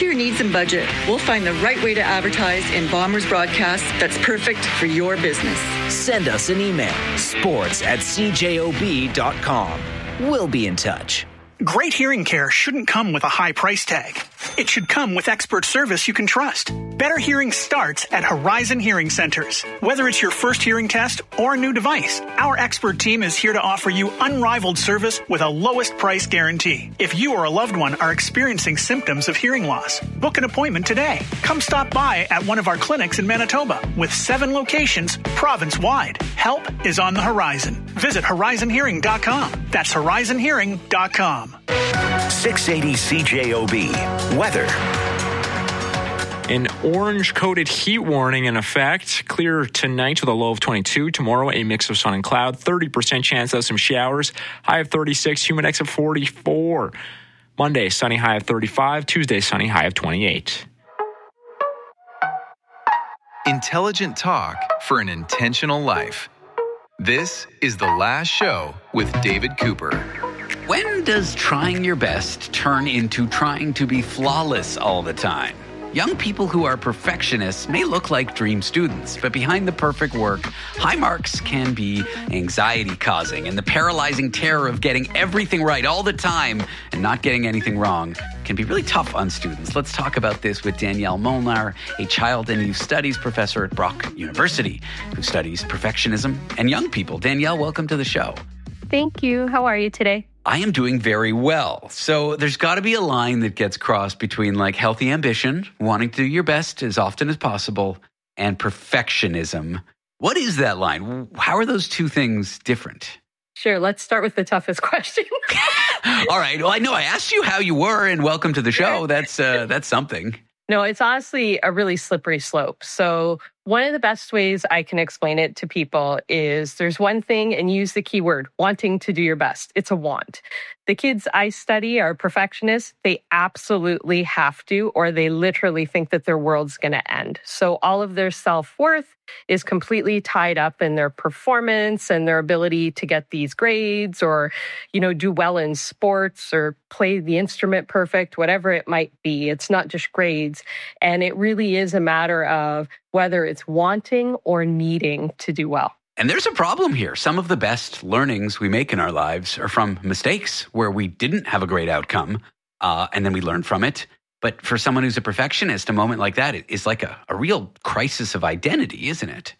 to your needs and budget. We'll find the right way to advertise in Bombers broadcast that's perfect for your business. Send us an email, sports@cjob.com. We'll be in touch. Great hearing care shouldn't come with a high price tag. It should come with expert service you can trust. Better hearing starts at Horizon Hearing Centers. Whether it's your first hearing test or a new device, our expert team is here to offer you unrivaled service with a lowest price guarantee. If you or a loved one are experiencing symptoms of hearing loss, book an appointment today. Come stop by at one of our clinics in Manitoba with 7 locations province-wide. Help is on the horizon. Visit horizonhearing.com. That's horizonhearing.com. 680 CJOB. Weather. An orange-coated heat warning in effect. Clear tonight with a low of 22. Tomorrow, a mix of sun and cloud. 30% chance of some showers. High of 36. Humidex of 44. Monday, sunny, high of 35. Tuesday, sunny, high of 28. Intelligent talk for an intentional life. This is The Last Show with David Cooper. When does trying your best turn into trying to be flawless all the time? Young people who are perfectionists may look like dream students, but behind the perfect work, high marks can be anxiety-causing, and the paralyzing terror of getting everything right all the time and not getting anything wrong can be really tough on students. Let's talk about this with Danielle Molnar, a child and youth studies professor at Brock University, who studies perfectionism and young people. Danielle, welcome to the show. Thank you. How are you today? I am doing very well. So there's got to be a line that gets crossed between like healthy ambition, wanting to do your best as often as possible, and perfectionism. What is that line? How are those two things different? Sure. Let's start with the toughest question. All right. Well, I know I asked you how you were, and welcome to the show. That's something. No, it's honestly a really slippery slope. So one of the best ways I can explain it to people is there's one thing, and use the key word, wanting to do your best. It's a want. The kids I study are perfectionists. They absolutely have to, or they literally think that their world's going to end. So all of their self-worth is completely tied up in their performance and their ability to get these grades or, do well in sports or play the instrument perfect, whatever it might be. It's not just grades. And it really is a matter of whether it's wanting or needing to do well. And there's a problem here. Some of the best learnings we make in our lives are from mistakes where we didn't have a great outcome, and then we learn from it. But for someone who's a perfectionist, a moment like that is like a real crisis of identity, isn't it?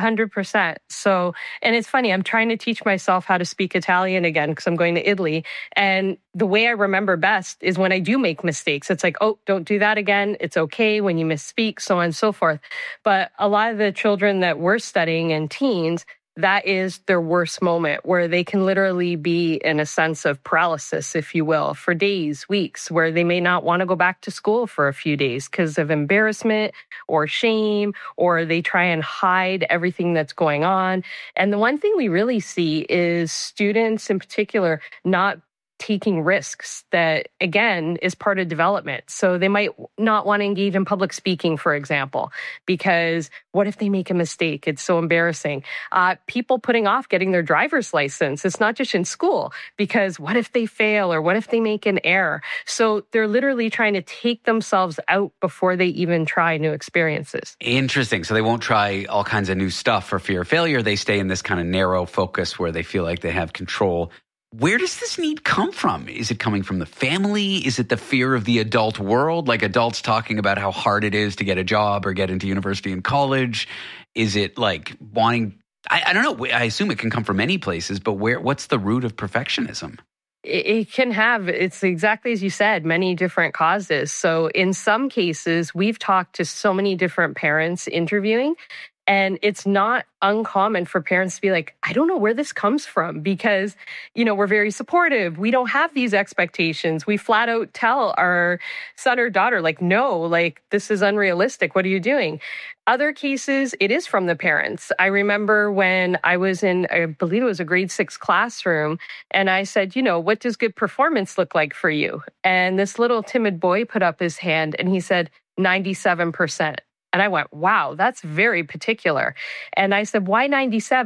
100%. So, and it's funny, I'm trying to teach myself how to speak Italian again because I'm going to Italy. And the way I remember best is when I do make mistakes. It's like, oh, don't do that again. It's okay when you misspeak, so on and so forth. But a lot of the children that we're studying and teens, that is their worst moment where they can literally be in a sense of paralysis, if you will, for days, weeks, where they may not want to go back to school for a few days because of embarrassment or shame, or they try and hide everything that's going on. And the one thing we really see is students in particular not taking risks that, again, is part of development. So they might not want to engage in public speaking, for example, because what if they make a mistake? It's so embarrassing. People putting off getting their driver's license. It's not just in school, because what if they fail or what if they make an error? So they're literally trying to take themselves out before they even try new experiences. Interesting. So they won't try all kinds of new stuff for fear of failure. They stay in this kind of narrow focus where they feel like they have control. Where does this need come from? Is it coming from the family? Is it the fear of the adult world, like adults talking about how hard it is to get a job or get into university and college? Is it like wanting, I don't know, I assume it can come from many places, but what's the root of perfectionism? It can have, it's exactly as you said, many different causes. So in some cases, we've talked to so many different parents interviewing, and it's not uncommon for parents to be like, I don't know where this comes from because, we're very supportive. We don't have these expectations. We flat out tell our son or daughter, like, no, like, this is unrealistic. What are you doing? Other cases, it is from the parents. I remember when I was in, I believe it was a grade 6 classroom, and I said, what does good performance look like for you? And this little timid boy put up his hand and he said, 97%. And I went, wow, that's very particular. And I said, why 97?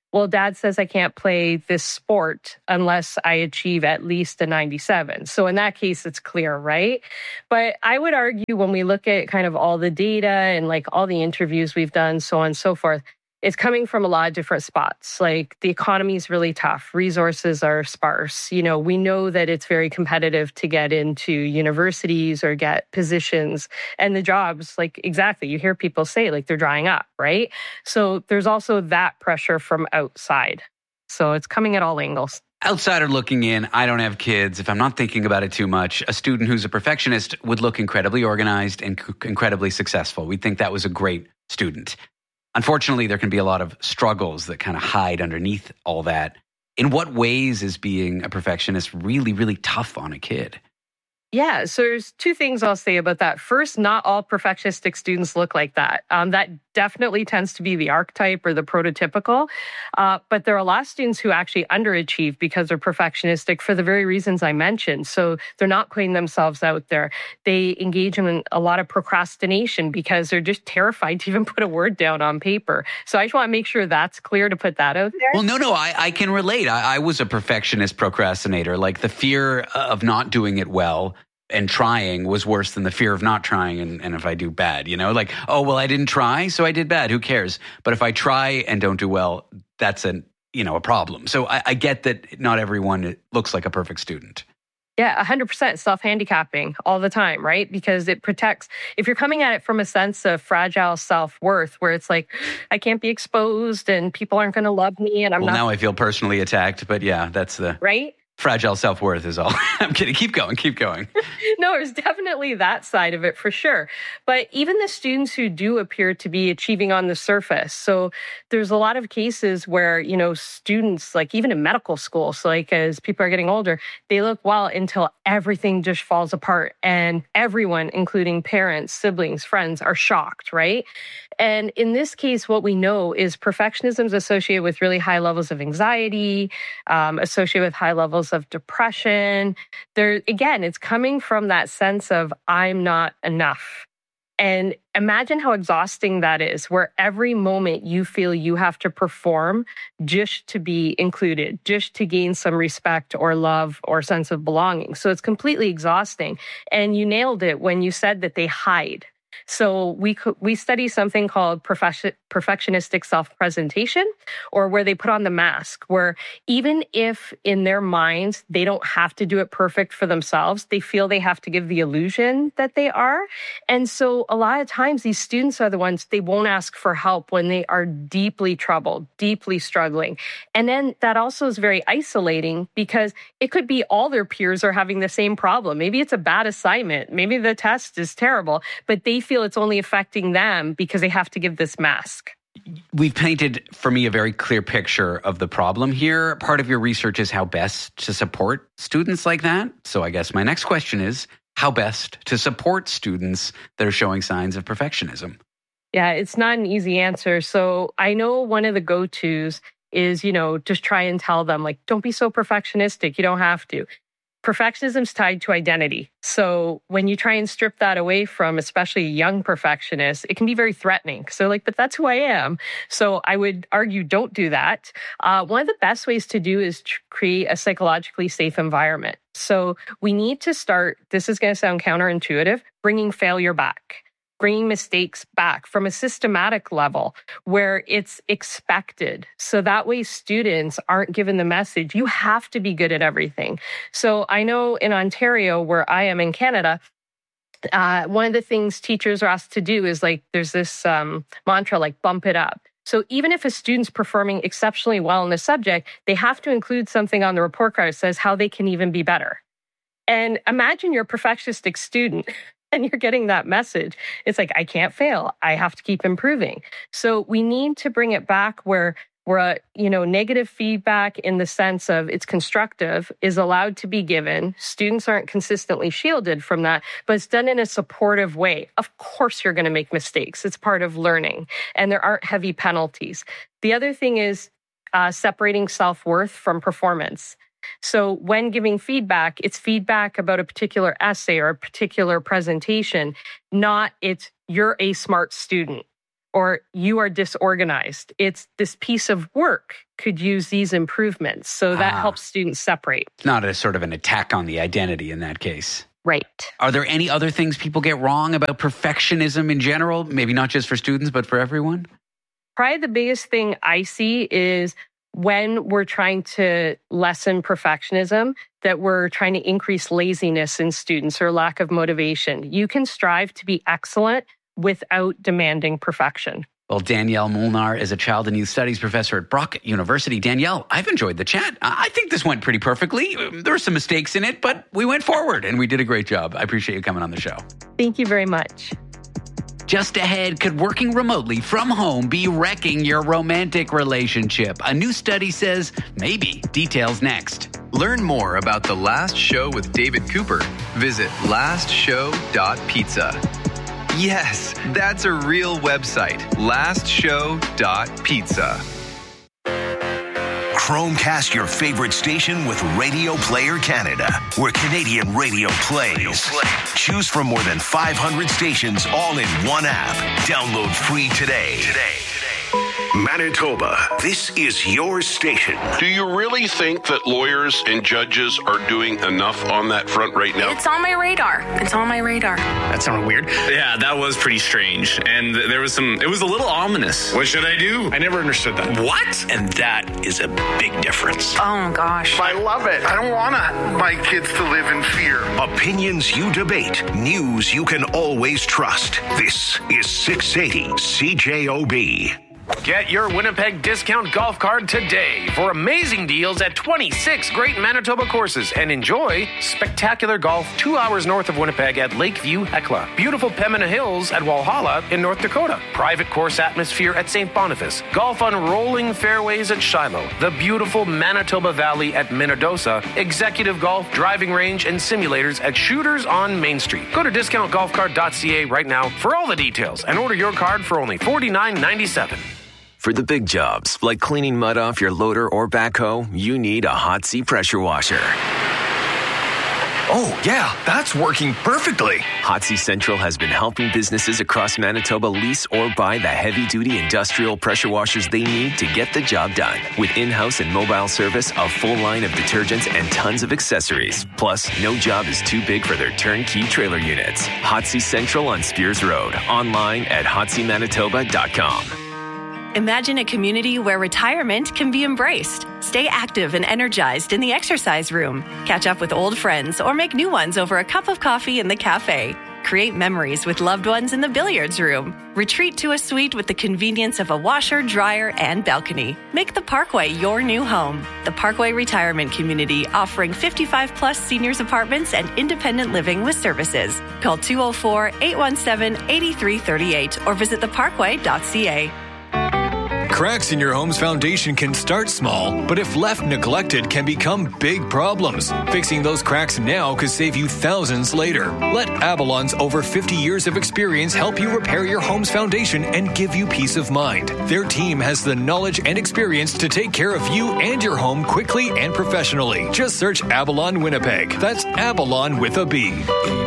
well, dad says I can't play this sport unless I achieve at least a 97. So in that case, it's clear, right? But I would argue when we look at kind of all the data and like all the interviews we've done, so on and so forth, it's coming from a lot of different spots. Like the economy is really tough. Resources are sparse. We know that it's very competitive to get into universities or get positions, and the jobs, like exactly, you hear people say like they're drying up, right? So there's also that pressure from outside. So it's coming at all angles. Outsider looking in, I don't have kids. If I'm not thinking about it too much, a student who's a perfectionist would look incredibly organized and incredibly successful. We'd think that was a great student. Unfortunately, there can be a lot of struggles that kind of hide underneath all that. In what ways is being a perfectionist really, really tough on a kid? Yeah, so there's two things I'll say about that. First, not all perfectionistic students look like that. That definitely tends to be the archetype or the prototypical. But there are a lot of students who actually underachieve because they're perfectionistic for the very reasons I mentioned. So they're not putting themselves out there. They engage in a lot of procrastination because they're just terrified to even put a word down on paper. So I just want to make sure that's clear to put that out there. Well, no, I can relate. I was a perfectionist procrastinator. Like the fear of not doing it well and trying was worse than the fear of not trying and if I do bad, like, oh, well, I didn't try, so I did bad. Who cares? But if I try and don't do well, that's a problem. So I get that not everyone looks like a perfect student. Yeah, 100% self-handicapping all the time, right? Because it protects, if you're coming at it from a sense of fragile self-worth, where it's like, I can't be exposed and people aren't going to love me and Well, now I feel personally attacked, but yeah, that's the... Right? Fragile self-worth is all. I'm kidding. Keep going. No, there's definitely that side of it for sure. But even the students who do appear to be achieving on the surface. So there's a lot of cases where, students, like even in medical school, so like as people are getting older, they look well until everything just falls apart. And everyone, including parents, siblings, friends, are shocked, right? And in this case, what we know is perfectionism is associated with really high levels of anxiety, associated with high levels of depression. Again, it's coming from that sense of I'm not enough. And imagine how exhausting that is, where every moment you feel you have to perform just to be included, just to gain some respect or love or sense of belonging. So it's completely exhausting. And you nailed it when you said that they hide. So we study something called perfectionistic self-presentation, or where they put on the mask, where even if in their minds they don't have to do it perfect for themselves, they feel they have to give the illusion that they are. And so a lot of times these students are the ones, they won't ask for help when they are deeply troubled, deeply struggling. And then that also is very isolating because it could be all their peers are having the same problem. Maybe it's a bad assignment. Maybe the test is terrible, but they feel it's only affecting them because they have to give this mask. We've painted, for me, a very clear picture of the problem here. Part of your research is how best to support students like that. So I guess my next question is, how best to support students that are showing signs of perfectionism? Yeah, it's not an easy answer. So I know one of the go-tos is, just try and tell them, like, don't be so perfectionistic. You don't have to. Perfectionism is tied to identity. So when you try and strip that away from, especially young perfectionists, it can be very threatening. So but that's who I am. So I would argue, don't do that. One of the best ways to do is to create a psychologically safe environment. So we need to start, this is going to sound counterintuitive, bringing failure back. Bringing mistakes back from a systematic level where it's expected. So that way students aren't given the message, you have to be good at everything. So I know in Ontario, where I am in Canada, one of the things teachers are asked to do is there's this mantra, bump it up. So even if a student's performing exceptionally well in the subject, they have to include something on the report card that says how they can even be better. And imagine you're a perfectionistic student and you're getting that message. It's like, I can't fail. I have to keep improving. So we need to bring it back where negative feedback in the sense of it's constructive is allowed to be given. Students aren't consistently shielded from that, but it's done in a supportive way. Of course, you're going to make mistakes. It's part of learning, and there aren't heavy penalties. The other thing is separating self-worth from performance. So when giving feedback, it's feedback about a particular essay or a particular presentation, not it's you're a smart student or you are disorganized. It's this piece of work could use these improvements. So that helps students separate. It's not a sort of an attack on the identity in that case. Right. Are there any other things people get wrong about perfectionism in general? Maybe not just for students, but for everyone? Probably the biggest thing I see is when we're trying to lessen perfectionism, that we're trying to increase laziness in students or lack of motivation. You can strive to be excellent without demanding perfection. Well, Danielle Molnar is a child and youth studies professor at Brock University. Danielle, I've enjoyed the chat. I think this went pretty perfectly. There were some mistakes in it, but we went forward and we did a great job. I appreciate you coming on the show. Thank you very much. Just ahead, could working remotely from home be wrecking your romantic relationship? A new study says maybe. Details next. Learn more about The Last Show with David Cooper. Visit lastshow.pizza. Yes, that's a real website. lastshow.pizza. Chromecast your favorite station with Radio Player Canada, where Canadian radio plays. Choose from more than 500 stations all in one app. Download free today. Manitoba, this is your station. Do you really think that lawyers and judges are doing enough on that front right now? It's on my radar. That sounded weird. Yeah, that was pretty strange. And there was it was a little ominous. What should I do? I never understood that. What? And that is a big difference. Oh, gosh. I love it. I don't want my kids to live in fear. Opinions you debate, news you can always trust. This is 680 CJOB. Get your Winnipeg discount golf card today for amazing deals at 26 great Manitoba courses and enjoy spectacular golf 2 hours north of Winnipeg at Lakeview Hecla, beautiful Pembina Hills at Walhalla in North Dakota, private course atmosphere at St. Boniface, golf on rolling fairways at Shiloh, the beautiful Manitoba Valley at Minnedosa, executive golf, driving range, and simulators at Shooters on Main Street. Go to discountgolfcard.ca right now for all the details and order your card for only $49.97. For the big jobs, like cleaning mud off your loader or backhoe, you need a Hot Sea pressure washer. Oh, yeah, that's working perfectly. Hot Sea Central has been helping businesses across Manitoba lease or buy the heavy-duty industrial pressure washers they need to get the job done. With in-house and mobile service, a full line of detergents, and tons of accessories. Plus, no job is too big for their turnkey trailer units. Hot Sea Central on Spears Road. Online at hotseamanitoba.com. Imagine a community where retirement can be embraced. Stay active and energized in the exercise room. Catch up with old friends or make new ones over a cup of coffee in the cafe. Create memories with loved ones in the billiards room. Retreat to a suite with the convenience of a washer, dryer, and balcony. Make the Parkway your new home. The Parkway Retirement Community, offering 55-plus seniors apartments and independent living with services. Call 204-817-8338 or visit theparkway.ca. Cracks in your home's foundation can start small, but if left neglected, can become big problems. Fixing those cracks now could save you thousands later. Let Avalon's over 50 years of experience help you repair your home's foundation and give you peace of mind. Their team has the knowledge and experience to take care of you and your home quickly and professionally. Just search Avalon Winnipeg. That's Avalon with a B.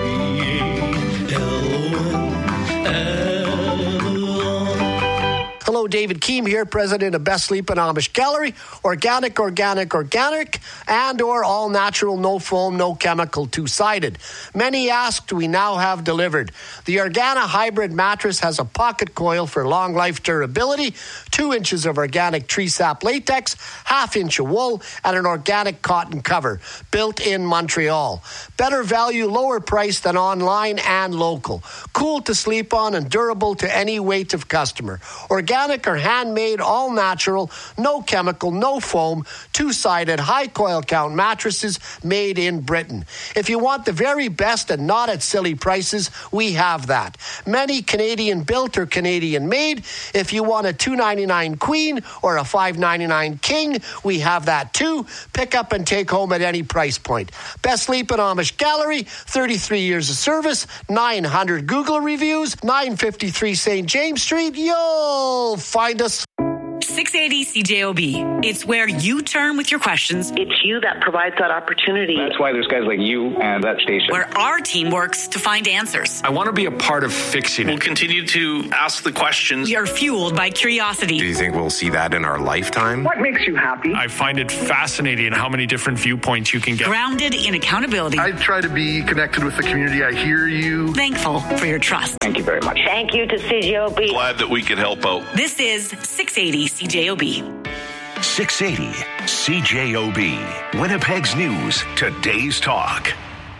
Hello, David Keem here, president of Best Sleep and Amish Gallery. Organic, and or all natural, no foam, no chemical, two-sided. Many asked, we now have delivered. The Organa Hybrid mattress has a pocket coil for long life durability, 2 inches of organic tree sap latex, 1/2 inch of wool, and an organic cotton cover, built in Montreal. Better value, lower price than online and local. Cool to sleep on and durable to any weight of customer. Organic or handmade, all natural, no chemical, no foam, two-sided, high coil count mattresses made in Britain. If you want the very best and not at silly prices, we have that. Many Canadian built or Canadian made. If you want a $299 queen or a $599 king, we have that too. Pick up and take home at any price point. Best Sleep and Amish Gallery, 33 years of service, 900 Google reviews, 953 St. James Street. You'll find us. 680 CJOB. It's where you turn with your questions. It's you that provides that opportunity. That's why there's guys like you and that station. Where our team works to find answers. I want to be a part of fixing it. We'll continue to ask the questions. We are fueled by curiosity. Do you think we'll see that in our lifetime? What makes you happy? I find it fascinating how many different viewpoints you can get. Grounded in accountability. I try to be connected with the community. I hear you. Thankful for your trust. Thank you very much. Thank you to CJOB. Glad that we could help out. This is 680 CJOB. 680 CJOB. Winnipeg's news, today's talk.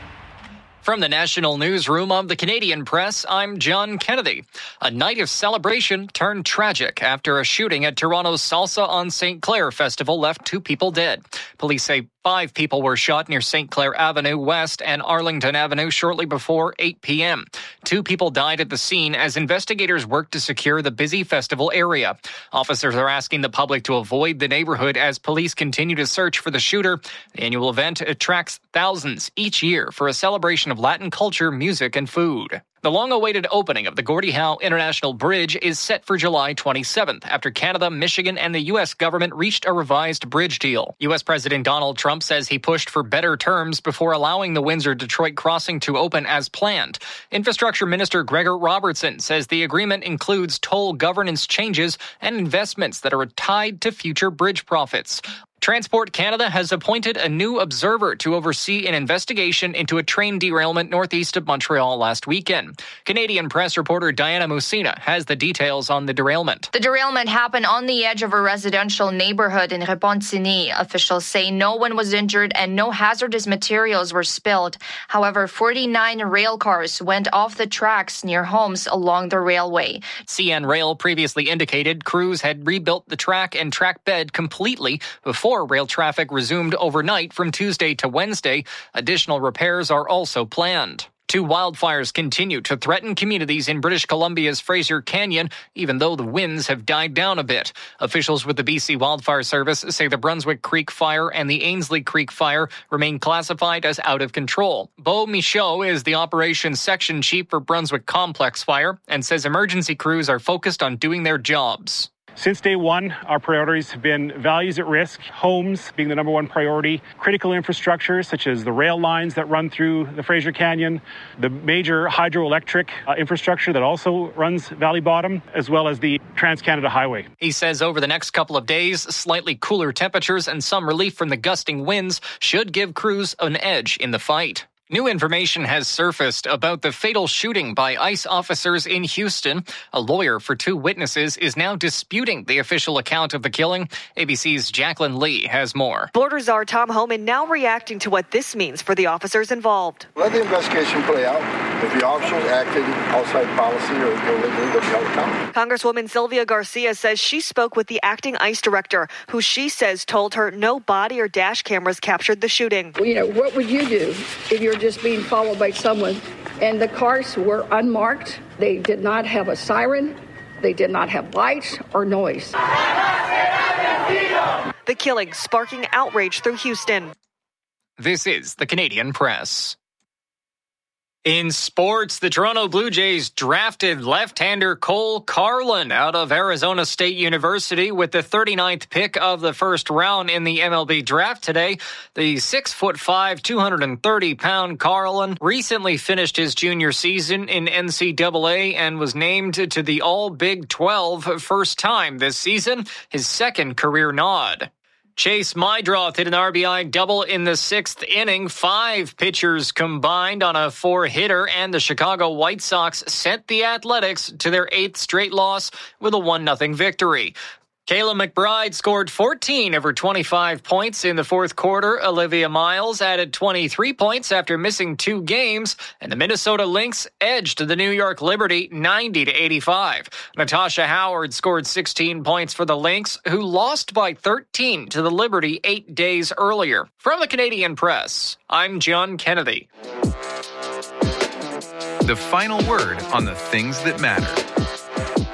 From the National Newsroom of the Canadian Press, I'm John Kennedy. A night of celebration turned tragic after a shooting at Toronto's Salsa on St. Clair Festival left 2 people dead. Police say 5 people were shot near St. Clair Avenue West and Arlington Avenue shortly before 8 p.m. 2 people died at the scene as investigators worked to secure the busy festival area. Officers are asking the public to avoid the neighborhood as police continue to search for the shooter. The annual event attracts thousands each year for a celebration of Latin culture, music, and food. The long-awaited opening of the Gordie Howe International Bridge is set for July 27th after Canada, Michigan, and the U.S. government reached a revised bridge deal. U.S. President Donald Trump says he pushed for better terms before allowing the Windsor-Detroit crossing to open as planned. Infrastructure Minister Gregor Robertson says the agreement includes toll governance changes and investments that are tied to future bridge profits. Transport Canada has appointed a new observer to oversee an investigation into a train derailment northeast of Montreal last weekend. Canadian Press reporter Diana Musina has the details on the derailment. The derailment happened on the edge of a residential neighborhood in Repentigny. Officials say no one was injured and no hazardous materials were spilled. However, 49 rail cars went off the tracks near homes along the railway. CN Rail previously indicated crews had rebuilt the track and track bed completely before rail traffic resumed overnight from Tuesday to Wednesday. Additional repairs are also planned. 2 wildfires continue to threaten communities in British Columbia's Fraser Canyon, even though the winds have died down a bit. Officials with the BC Wildfire Service say the Brunswick Creek Fire and the Ainsley Creek Fire remain classified as out of control. Beau Michaud is the operations section chief for Brunswick Complex Fire and says emergency crews are focused on doing their jobs. Since day one, our priorities have been values at risk, homes being the number one priority, critical infrastructure such as the rail lines that run through the Fraser Canyon, the major hydroelectric infrastructure that also runs Valley Bottom, as well as the Trans-Canada Highway. He says over the next couple of days, slightly cooler temperatures and some relief from the gusting winds should give crews an edge in the fight. New information has surfaced about the fatal shooting by ICE officers in Houston. A lawyer for 2 witnesses is now disputing the official account of the killing. ABC's Jacqueline Lee has more. Border Czar Tom Homan now reacting to what this means for the officers involved. Let the investigation play out. If the officers acted outside policy or illegally, they'll be held accountable. Congresswoman Sylvia Garcia says she spoke with the acting ICE director, who she says told her no body or dash cameras captured the shooting. Well, what would you do if you're just being followed by someone? And the cars were unmarked. They did not have a siren. They did not have lights or noise. The killing sparking outrage through Houston. This is the Canadian Press. In sports, the Toronto Blue Jays drafted left-hander Cole Carlin out of Arizona State University with the 39th pick of the first round in the MLB draft today. The 6'5", 230-pound Carlin recently finished his junior season in NCAA and was named to the All-Big 12 first time this season, his second career nod. Chase Meidroth hit an RBI double in the 6th inning. 5 pitchers combined on a 4-hitter, and the Chicago White Sox sent the Athletics to their 8th straight loss with a 1-0 victory. Kayla McBride scored 14 of her 25 points in the 4th quarter. Olivia Miles added 23 points after missing 2 games, and the Minnesota Lynx edged the New York Liberty 90-85. Natasha Howard scored 16 points for the Lynx, who lost by 13 to the Liberty 8 days earlier. From the Canadian Press, I'm John Kennedy. The final word on the things that matter.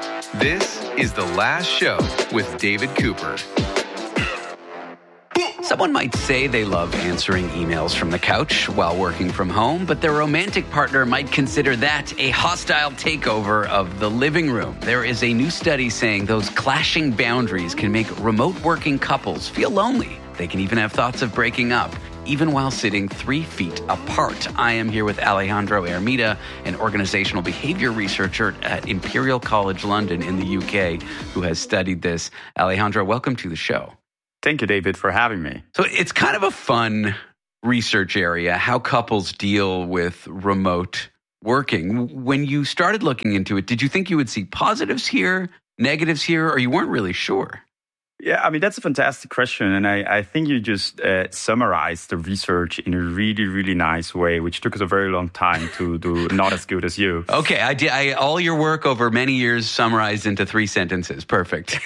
This is The Last Show with David Cooper. So Someone might say they love answering emails from the couch while working from home, but their romantic partner might consider that a hostile takeover of the living room. There is a new study saying those clashing boundaries can make remote working couples feel lonely. They can even have thoughts of breaking up, even while sitting 3 feet apart. I am here with Alejandro Ermida, an organizational behavior researcher at Imperial College London in the UK, who has studied this. Alejandro, welcome to the show. Thank you, David, for having me. So it's kind of a fun research area, how couples deal with remote working. When you started looking into it, did you think you would see positives here, negatives here, or you weren't really sure? Yeah, I mean, that's a fantastic question. And I think you just summarized the research in a really, really nice way, which took us a very long time to do, not as good as you. Okay, I did all your work over many years summarized into 3 sentences. Perfect.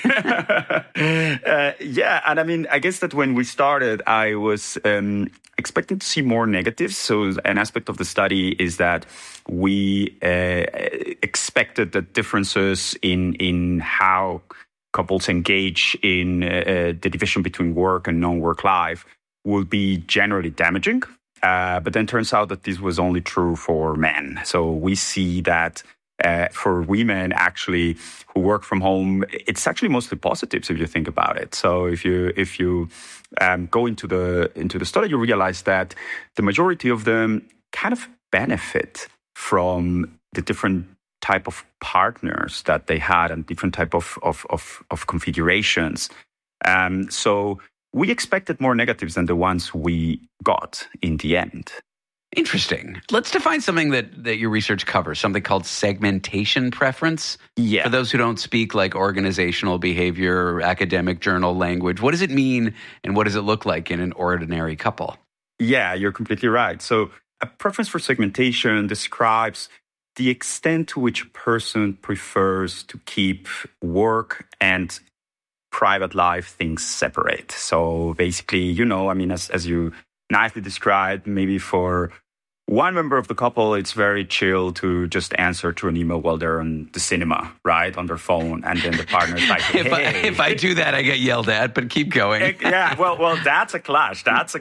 Yeah, and I mean, I guess that when we started, I was expecting to see more negatives. So an aspect of the study is that we expected that differences in how couples engage in the division between work and non-work life will be generally damaging. But then turns out that this was only true for men. So we see that for women, actually, who work from home, it's actually mostly positives if you think about it. So if you go into the study, you realize that the majority of them kind of benefit from the different type of partners that they had and different type of configurations. So we expected more negatives than the ones we got in the end. Interesting. Let's define something that your research covers, something called segmentation preference. Yeah. For those who don't speak like organizational behavior or academic journal language, what does it mean and what does it look like in an ordinary couple? Yeah, you're completely right. So a preference for segmentation describes the extent to which a person prefers to keep work and private life things separate. So basically, as you nicely described, maybe for one member of the couple, it's very chill to just answer to an email while they're on the cinema, right, on their phone, and then the partner's like, hey. If I do that, I get yelled at, but keep going. Yeah, well, that's a clash. That's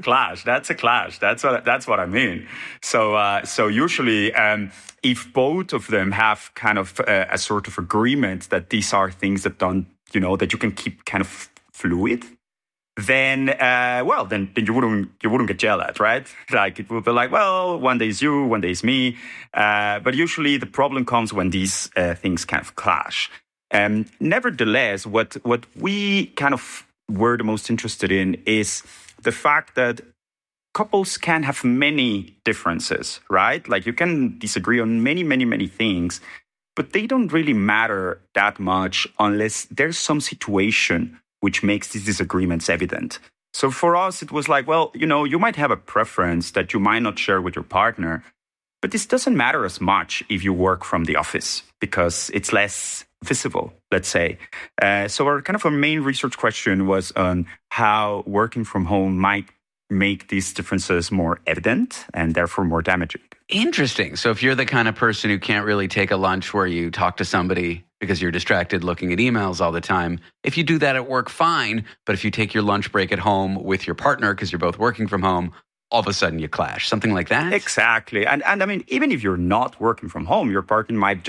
what I mean. So usually, if both of them have kind of a sort of agreement that these are things that that you can keep kind of fluid, then you wouldn't get yelled at, right? Like it would be like, well, one day is you, one day is me. But usually the problem comes when these things kind of clash. Nevertheless, what we kind of were the most interested in is the fact that couples can have many differences, right? Like you can disagree on many, many, many things, but they don't really matter that much unless there's some situation which makes these disagreements evident. So for us, it was like, well, you might have a preference that you might not share with your partner, but this doesn't matter as much if you work from the office because it's less visible, let's say. So our main research question was on how working from home might make these differences more evident and therefore more damaging. Interesting. So if you're the kind of person who can't really take a lunch where you talk to somebody because you're distracted looking at emails all the time, if you do that at work, fine. But if you take your lunch break at home with your partner because you're both working from home, all of a sudden you clash. Something like that? Exactly. And I mean, even if you're not working from home, your partner might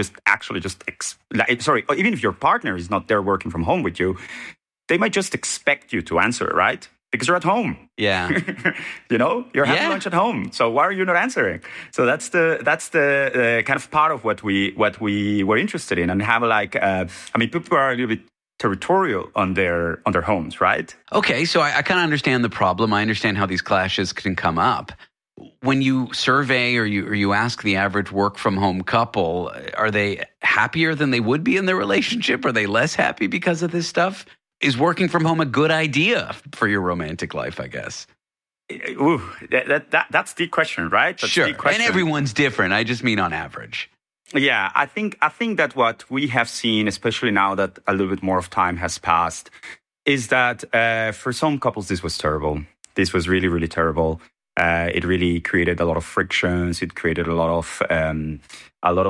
even if your partner is not there working from home with you, they might just expect you to answer, right? Because you're at home. Yeah. You're having lunch at home. So why are you not answering? So that's the kind of part of what we were interested in, and have people are a little bit territorial on their homes, right? Okay, so I kind of understand the problem. I understand how these clashes can come up. When you survey or you ask the average work from home couple, are they happier than they would be in their relationship? Are they less happy because of this stuff? Is working from home a good idea for your romantic life, I guess? Ooh, that's the question, right? That's sure, the question. And everyone's different. I just mean on average. Yeah, I think that what we have seen, especially now that a little bit more of time has passed, is that for some couples this was terrible. This was really, really terrible. It really created a lot of frictions. It created a lot of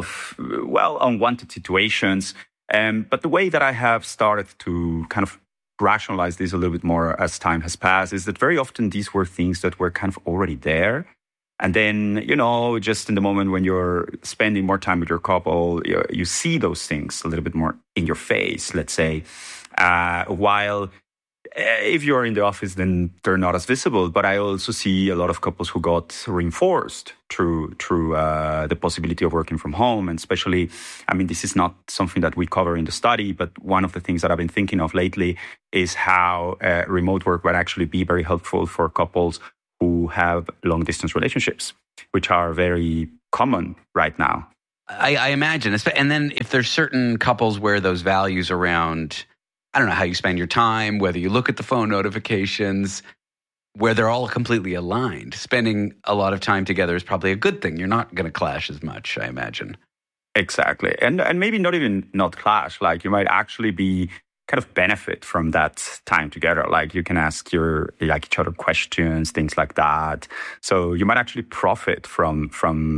unwanted situations. But the way that I have started to kind of rationalize this a little bit more as time has passed, is that very often these were things that were kind of already there. And then, just in the moment when you're spending more time with your couple, you see those things a little bit more in your face, let's say. While if you're in the office, then they're not as visible. But I also see a lot of couples who got reinforced through the possibility of working from home. And especially, this is not something that we cover in the study, but one of the things that I've been thinking of lately is how remote work would actually be very helpful for couples who have long-distance relationships, which are very common right now. I imagine. And then if there's certain couples where those values around, I don't know, how you spend your time, whether you look at the phone notifications, where they're all completely aligned, spending a lot of time together is probably a good thing. You're not going to clash as much, I imagine. Exactly. And maybe not clash. Like you might actually be kind of benefit from that time together. Like you can ask each other questions, things like that. So you might actually profit from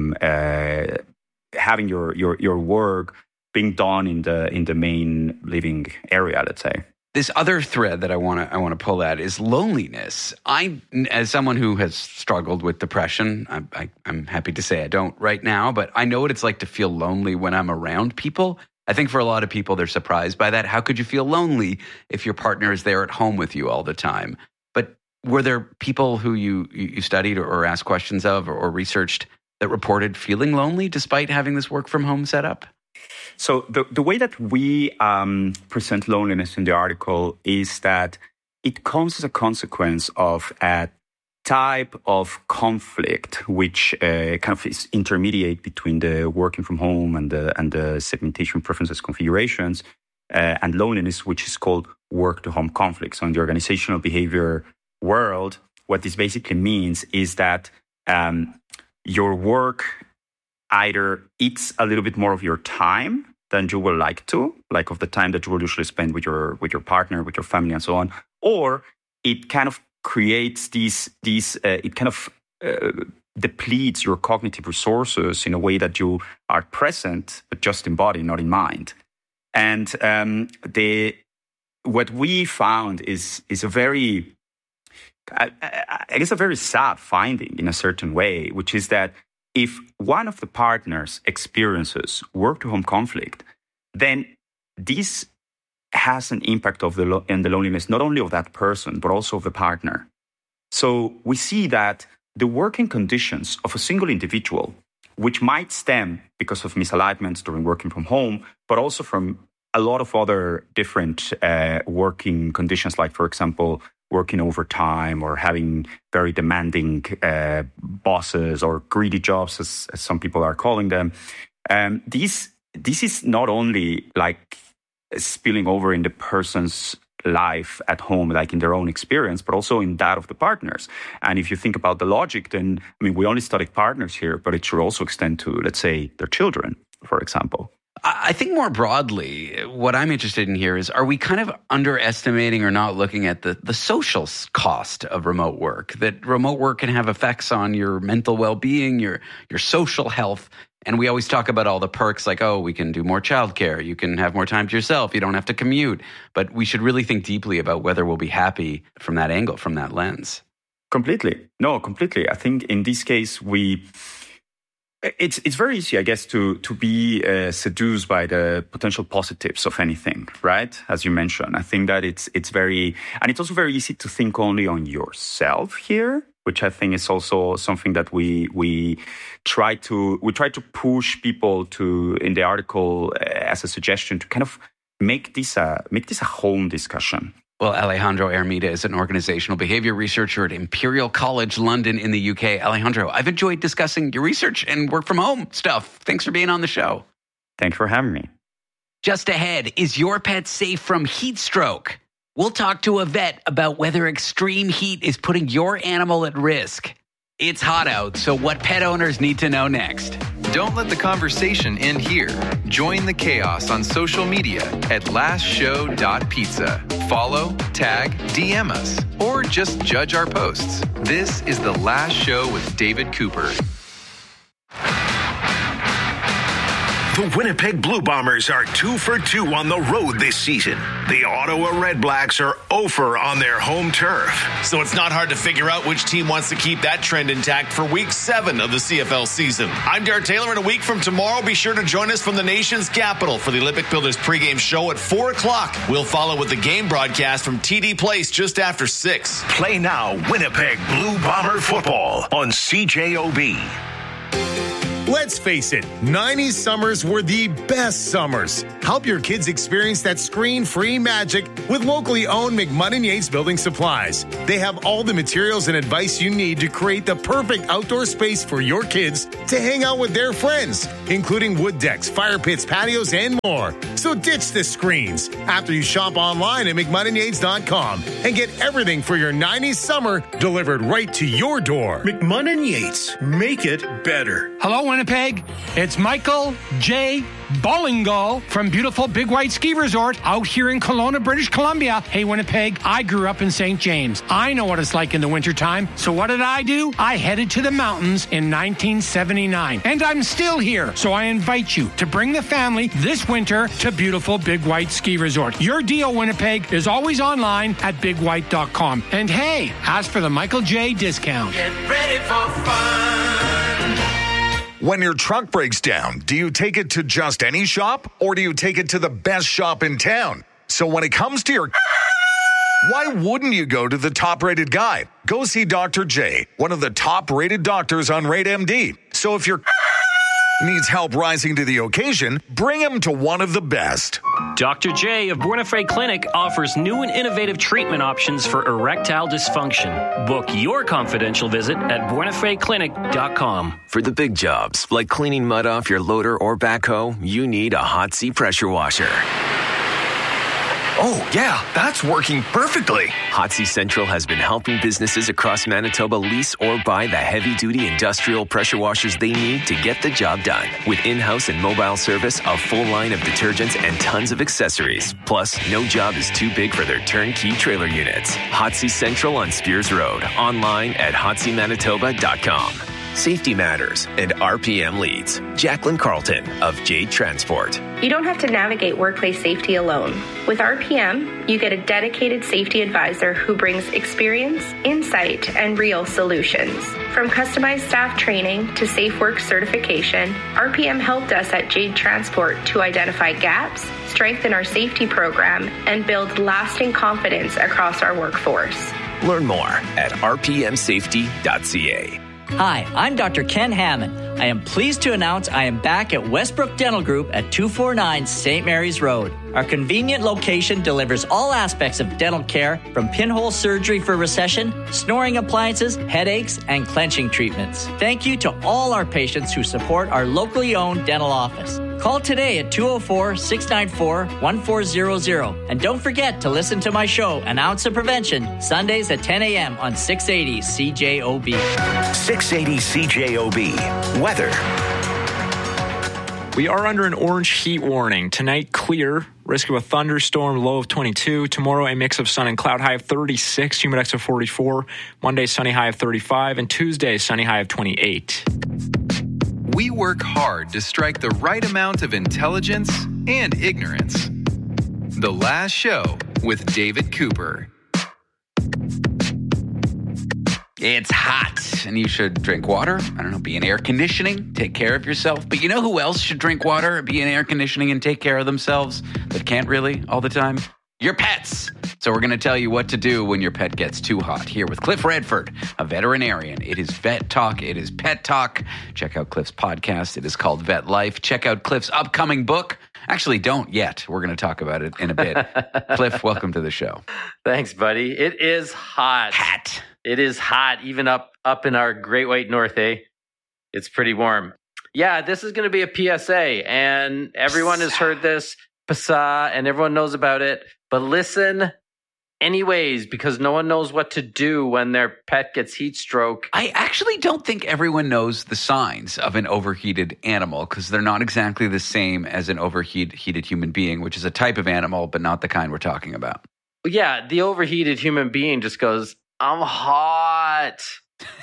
having your work being done in the main living area, let's say. This other thread that I want to pull at is loneliness. As someone who has struggled with depression, I'm happy to say I don't right now, but I know what it's like to feel lonely when I'm around people. I think for a lot of people, they're surprised by that. How could you feel lonely if your partner is there at home with you all the time? But were there people who you studied or asked questions of or researched that reported feeling lonely despite having this work from home setup? So the way that we present loneliness in the article is that it comes as a consequence of a type of conflict which kind of is intermediate between the working from home and the segmentation preferences configurations and loneliness, which is called work-to-home conflict. So in the organizational behavior world, what this basically means is that your work either eats a little bit more of your time than you would like to, like of the time that you will usually spend with your partner, with your family, and so on, or it kind of creates it kind of depletes your cognitive resources in a way that you are present, but just in body, not in mind. And what we found is a very, I guess, a very sad finding in a certain way, which is that if one of the partners experiences work-to-home conflict, then this has an impact in the loneliness, not only of that person, but also of the partner. So we see that the working conditions of a single individual, which might stem because of misalignments during working from home, but also from a lot of other different working conditions, like, for example, working overtime or having very demanding bosses or greedy jobs, as some people are calling them. This is not only like spilling over in the person's life at home, like in their own experience, but also in that of the partners. And if you think about the logic, then, we only studied partners here, but it should also extend to, let's say, their children, for example. I think more broadly, what I'm interested in here is, are we kind of underestimating or not looking at the social cost of remote work? That remote work can have effects on your mental well-being, your social health. And we always talk about all the perks like, oh, we can do more childcare. You can have more time to yourself. You don't have to commute. But we should really think deeply about whether we'll be happy from that angle, from that lens. Completely. No, completely. I think in this case, it's very easy, I guess, to be seduced by the potential positives of anything, right? As you mentioned, I think that it's also very easy to think only on yourself here, which I think is also something that we try to push people to in the article as a suggestion to kind of make this a home discussion. Well, Alejandro Ermida is an organizational behavior researcher at Imperial College London in the UK. Alejandro, I've enjoyed discussing your research and work from home stuff. Thanks for being on the show. Thanks for having me. Just ahead, is your pet safe from heat stroke? We'll talk to a vet about whether extreme heat is putting your animal at risk. It's hot out, so what pet owners need to know next. Don't let the conversation end here. Join the chaos on social media at lastshow.pizza. Follow, tag, DM us, or just judge our posts. This is The Last Show with David Cooper. The Winnipeg Blue Bombers are 2 for 2 on the road this season. The Ottawa Red Blacks are 0 for on their home turf. So it's not hard to figure out which team wants to keep that trend intact for Week 7 of the CFL season. I'm Darrell Taylor, and a week from tomorrow, be sure to join us from the nation's capital for the Olympic Builders pregame show at 4 o'clock. We'll follow with the game broadcast from TD Place just after 6. Play now Winnipeg Blue Bomber football on CJOB. Let's face it, 90s summers were the best summers. Help your kids experience that screen-free magic with locally owned McMunn & Yates Building Supplies. They have all the materials and advice you need to create the perfect outdoor space for your kids to hang out with their friends, including wood decks, fire pits, patios, and more. So ditch the screens after you shop online at McMunnandYates.com and get everything for your 90s summer delivered right to your door. McMunn & Yates. Make it better. Hello, Winnipeg. It's Michael J. Bollingo from beautiful Big White Ski Resort out here in Kelowna, British Columbia. Hey, Winnipeg, I grew up in St. James. I know what it's like in the wintertime. So what did I do? I headed to the mountains in 1979. And I'm still here. So I invite you to bring the family this winter to beautiful Big White Ski Resort. Your deal, Winnipeg, is always online at bigwhite.com. And hey, ask for the Michael J. discount. Get ready for fun. When your truck breaks down, do you take it to just any shop or do you take it to the best shop in town? So when it comes to your why wouldn't you go to the top-rated guy? Go see Dr. J, one of the top-rated doctors on RateMD. So if your needs help rising to the occasion, bring him to one of the best. Dr. J of Buena Clinic offers new and innovative treatment options for erectile dysfunction. Book your confidential visit at buenafeclinic.com. For the big jobs, like cleaning mud off your loader or backhoe, you need a Hot Sea pressure washer. Oh, yeah, that's working perfectly. Hot Sea Central has been helping businesses across Manitoba lease or buy the heavy-duty industrial pressure washers they need to get the job done. With in-house and mobile service, a full line of detergents, and tons of accessories. Plus, no job is too big for their turnkey trailer units. Hot Sea Central on Spears Road. Online at hotseamanitoba.com. Safety matters, and RPM leads. Jacqueline Carlton of Jade Transport. You don't have to navigate workplace safety alone. With RPM, you get a dedicated safety advisor who brings experience, insight, and real solutions. From customized staff training to safe work certification, RPM helped us at Jade Transport to identify gaps, strengthen our safety program, and build lasting confidence across our workforce. Learn more at rpmsafety.ca. Hi, I'm Dr. Ken Hammond. I am pleased to announce I am back at Westbrook Dental Group at 249 St. Mary's Road. Our convenient location delivers all aspects of dental care, from pinhole surgery for recession, snoring appliances, headaches, and clenching treatments. Thank you to all our patients who support our locally owned dental office. Call today at 204-694-1400. And don't forget to listen to my show, An Ounce of Prevention, Sundays at 10 a.m. on 680 CJOB. 680 CJOB. Weather. We are under an orange heat warning. Tonight, clear. Risk of a thunderstorm, low of 22. Tomorrow, a mix of sun and cloud, high of 36. Humidex of 44. Monday, sunny, high of 35. And Tuesday, sunny, high of 28. We work hard to strike the right amount of intelligence and ignorance. The Last Show with David Cooper. It's hot, and you should drink water. I don't know, be in air conditioning, take care of yourself. But you know who else should drink water, be in air conditioning, and take care of themselves, but can't really all the time? Your pets. So we're going to tell you what to do when your pet gets too hot. Here with Cliff Redford, a veterinarian. It is Vet Talk. It is Pet Talk. Check out Cliff's podcast. It is called Vet Life. Check out Cliff's upcoming book. Actually, don't yet. We're going to talk about it in a bit. Cliff, welcome to the show. Thanks, buddy. It is hot. It is hot, even up in our Great White North, eh? It's pretty warm. Yeah, this is going to be a PSA, and everyone has heard this, PSA, and everyone knows about it. But listen anyways, because no one knows what to do when their pet gets heat stroke. I actually don't think everyone knows the signs of an overheated animal, because they're not exactly the same as an overheated human being, which is a type of animal, but not the kind we're talking about. Yeah, the overheated human being just goes, I'm hot.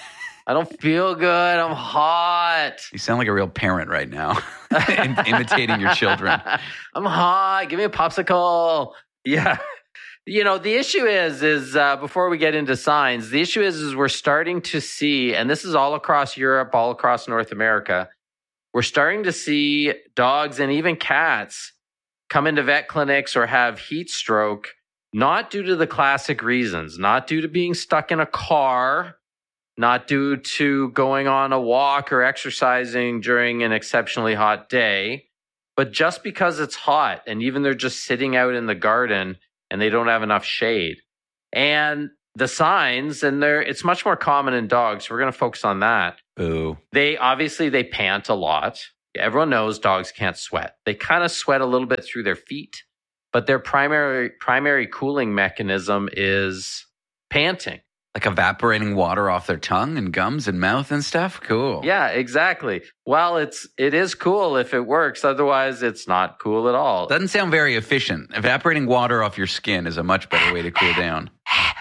I don't feel good. I'm hot. You sound like a real parent right now, imitating your children. I'm hot. Give me a popsicle. Yeah. The issue is before we get into signs, the issue is we're starting to see, and this is all across Europe, all across North America, we're starting to see dogs and even cats come into vet clinics or have heat stroke, not due to the classic reasons, not due to being stuck in a car, not due to going on a walk or exercising during an exceptionally hot day, but just because it's hot and even they're just sitting out in the garden and they don't have enough shade. And the signs, and it's much more common in dogs, so we're going to focus on that. Ooh. They pant a lot. Everyone knows dogs can't sweat. They kind of sweat a little bit through their feet, but their primary cooling mechanism is panting. Like evaporating water off their tongue and gums and mouth and stuff? Cool. Yeah, exactly. Well, it is cool if it works. Otherwise, it's not cool at all. Doesn't sound very efficient. Evaporating water off your skin is a much better way to cool down.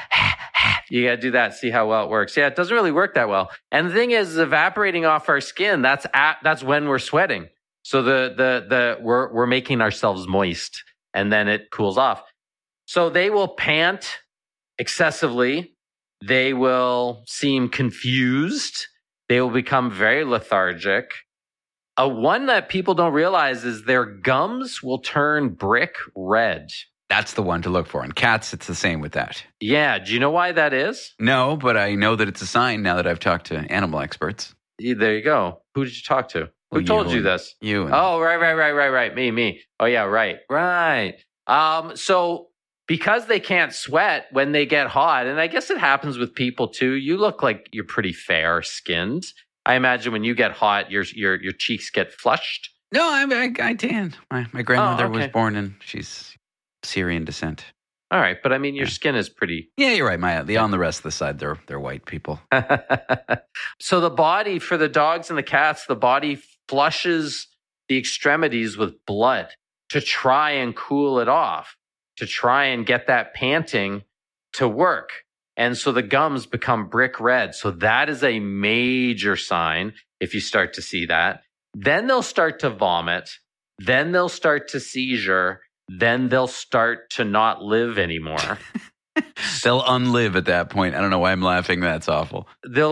You got to do that, see how well it works. Yeah, it doesn't really work that well. And the thing is, evaporating off our skin, that's when we're sweating. So we're making ourselves moist, and then it cools off. So they will pant excessively. They will seem confused. They will become very lethargic. One that people don't realize is their gums will turn brick red. That's the one to look for. In cats, it's the same with that. Yeah. Do you know why that is? No, but I know that it's a sign now that I've talked to animal experts. There you go. Who did you talk to? Who told you this? You. Oh, right. Me. Oh, yeah, right. So because they can't sweat when they get hot, and I guess it happens with people too, you look like you're pretty fair-skinned. I imagine when you get hot, your cheeks get flushed. No, I tan. My grandmother was born in, she's Syrian descent. All right, but I mean, your skin is pretty... Yeah, you're right. On the rest of the side, they're white people. So the body, for the dogs and the cats, the body flushes the extremities with blood to try and cool it off, to try and get that panting to work. And so the gums become brick red. So that is a major sign if you start to see that. Then they'll start to vomit. Then they'll start to seizure. Then they'll start to not live anymore. They'll unlive at that point. I don't know why I'm laughing. That's awful. They'll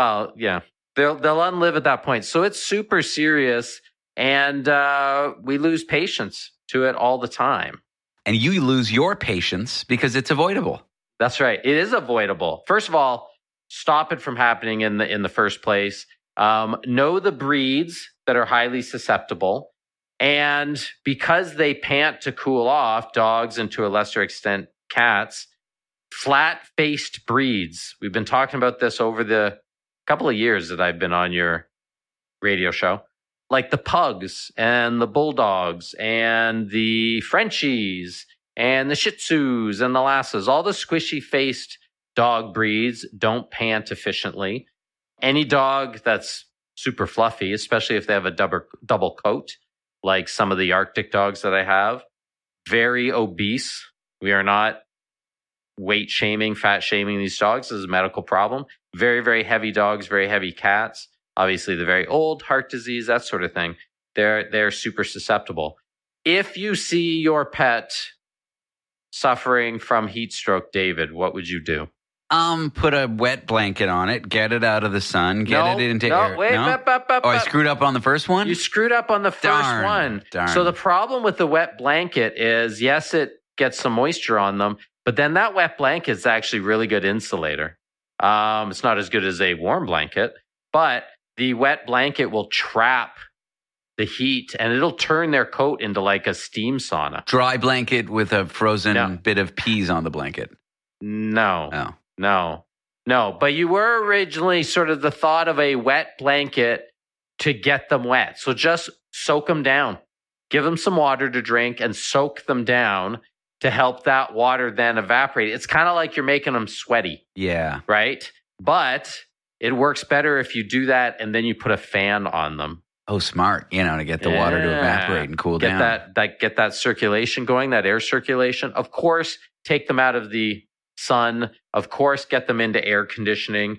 unlive at that point. So it's super serious, and we lose patience to it all the time. And you lose your patience because it's avoidable. That's right. It is avoidable. First of all, stop it from happening in the first place. Know the breeds that are highly susceptible. And because they pant to cool off, dogs and to a lesser extent cats, flat-faced breeds. We've been talking about this over the couple of years that I've been on your radio show. Like the pugs and the bulldogs and the Frenchies and the Shih Tzus and the Lhasas, all the squishy-faced dog breeds don't pant efficiently. Any dog that's super fluffy, especially if they have a double coat, like some of the Arctic dogs that I have, very obese. We are not weight shaming, fat shaming these dogs. This is a medical problem. Very, very heavy dogs, very heavy cats. Obviously, the very old, heart disease, that sort of thing. They're super susceptible. If you see your pet suffering from heat stroke, David, what would you do? Put a wet blanket on it, get it out of the sun, get it into air. Wait, I screwed up on the first one? You screwed up on the first one. Darn. So the problem with the wet blanket is, yes, it gets some moisture on them, but then that wet blanket is actually really good insulator. It's not as good as a warm blanket, but the wet blanket will trap the heat and it'll turn their coat into like a steam sauna. Dry blanket with a frozen bit of peas on the blanket. No. But you were originally sort of the thought of a wet blanket to get them wet. So just soak them down. Give them some water to drink and soak them down to help that water then evaporate. It's kind of like you're making them sweaty. Yeah. Right? But it works better if you do that and then you put a fan on them. Oh, smart. To get the water to evaporate and cool down. Get that circulation going, that air circulation. Of course, take them out of the sun. Of course, get them into air conditioning.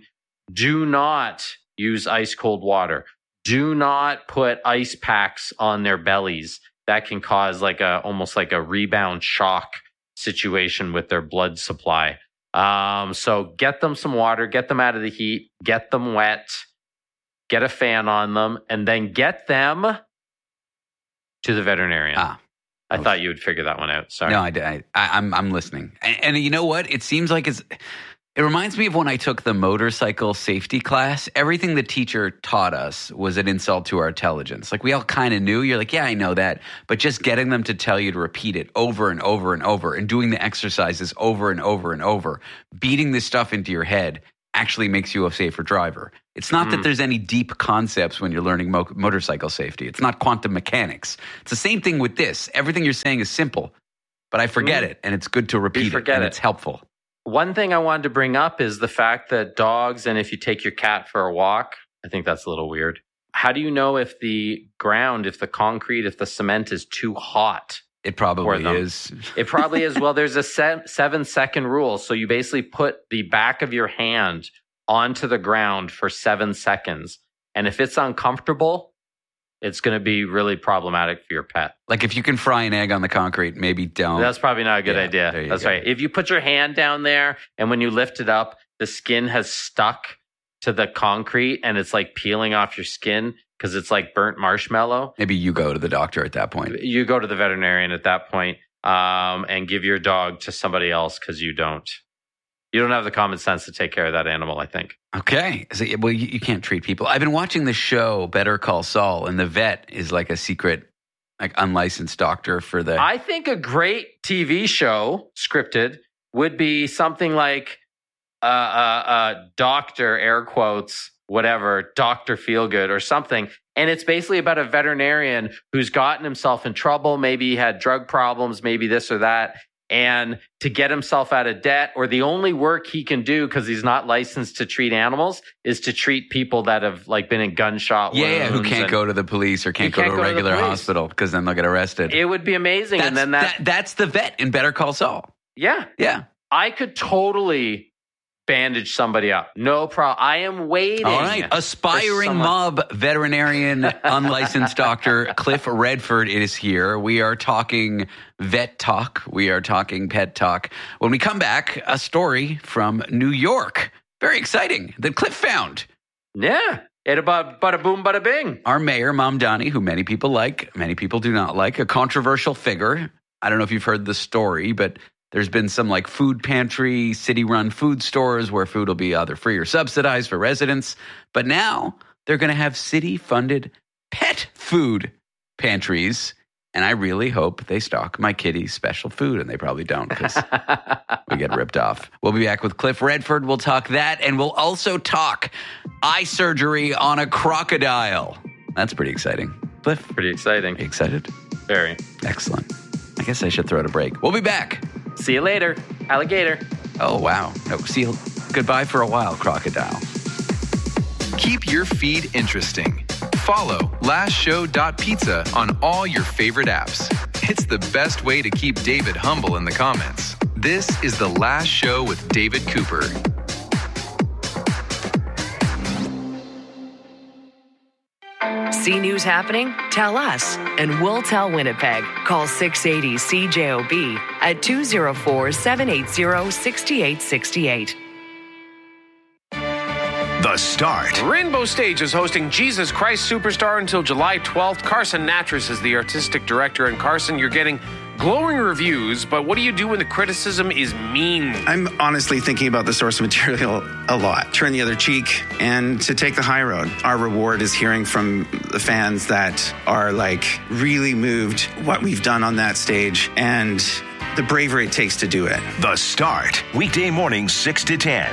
Do not use ice cold water. Do not put ice packs on their bellies. That can cause almost like a rebound shock situation with their blood supply. So get them some water, get them out of the heat, get them wet, get a fan on them, and then get them to the veterinarian. I thought you would figure that one out. Sorry. No, I'm listening. And you know what? It seems like it reminds me of when I took the motorcycle safety class. Everything the teacher taught us was an insult to our intelligence. Like, we all kind of knew. You're like, yeah, I know that. But just getting them to tell you to repeat it over and over and over, and doing the exercises over and over and over, beating this stuff into your head actually makes you a safer driver. It's not that there's any deep concepts when you're learning motorcycle safety. It's not quantum mechanics. It's the same thing with this. Everything you're saying is simple, but I forget it, and it's good to repeat it, and it's helpful. One thing I wanted to bring up is the fact that dogs, and if you take your cat for a walk, I think that's a little weird. How do you know if the ground, if the concrete, if the cement is too hot? It probably is. It probably is. Well, there's a 7-second rule. So you basically put the back of your hand onto the ground for 7 seconds. And if it's uncomfortable, it's going to be really problematic for your pet. Like, if you can fry an egg on the concrete, maybe don't. That's probably not a good idea. That's right. If you put your hand down there and when you lift it up, the skin has stuck to the concrete and it's like peeling off your skin because it's like burnt marshmallow. Maybe you go to the doctor at that point. You go to the veterinarian at that point, and give your dog to somebody else because you don't have the common sense to take care of that animal, I think. Okay. So, well, you can't treat people. I've been watching the show Better Call Saul, and the vet is like a secret, like, unlicensed doctor for the... I think a great TV show, scripted, would be something like Doctor, air quotes, whatever, Dr. Feelgood or something. And it's basically about a veterinarian who's gotten himself in trouble. Maybe he had drug problems, maybe this or that. And to get himself out of debt, or the only work he can do because he's not licensed to treat animals, is to treat people that have like been in gunshot wounds. Yeah, who can't go to the police or can't go to a regular hospital because then they'll get arrested. It would be amazing. That's the vet in Better Call Saul. Yeah. Yeah. I could totally bandage somebody up. No problem. I am waiting. All right. Aspiring mob veterinarian, unlicensed doctor Cliff Redford is here. We are talking vet talk. We are talking pet talk. When we come back, a story from New York. Very exciting that Cliff found. Yeah. Bada boom, bada bing. Our mayor, Mamdani, who many people like, many people do not like, a controversial figure. I don't know if you've heard the story, but there's been some like food pantry, city-run food stores where food will be either free or subsidized for residents. But now they're going to have city-funded pet food pantries. And I really hope they stock my kitties special food. And they probably don't because we get ripped off. We'll be back with Cliff Redford. We'll talk that. And we'll also talk eye surgery on a crocodile. That's pretty exciting. Cliff? Pretty exciting. Excited? Very. Excellent. I guess I should throw it a break. We'll be back. See you later, alligator. Oh, wow. No, see you. Goodbye for a while, crocodile. Keep your feed interesting. Follow lastshow.pizza on all your favorite apps. It's the best way to keep David humble in the comments. This is The Last Show with David Cooper. See news happening? Tell us, and we'll tell Winnipeg. Call 680-CJOB at 204-780-6868. The Start. Rainbow Stage is hosting Jesus Christ Superstar until July 12th. Carson Natras is the artistic director. And Carson, you're getting glowing reviews, but what do you do when the criticism is mean? I'm honestly thinking about the source material a lot. Turn the other cheek and to take the high road. Our reward is hearing from the fans that are like really moved what we've done on that stage and the bravery it takes to do it. The Start. Weekday mornings 6 to 10.